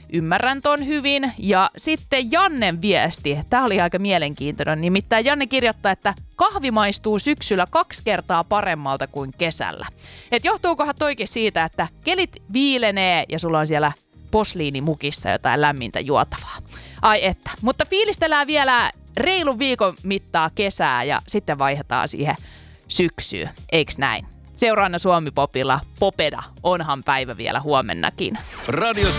ymmärrän ton hyvin. Ja sitten Jannen viesti, tää oli aika mielenkiintoinen, nimittäin Janne kirjoittaa, että kahvi maistuu syksyllä 2 kertaa paremmalta kuin kesällä. Et johtuukohan toikin siitä, että kelit viilenee ja sulla on siellä posliinimukissa jotain lämmintä juotavaa. Ai että, mutta fiilistellään vielä reilun viikon mittaa kesää ja sitten vaihdetaan siihen syksyyn, eiks näin? Seuraavana Suomi-popilla Popeda, onhan päivä vielä huomennakin. Radio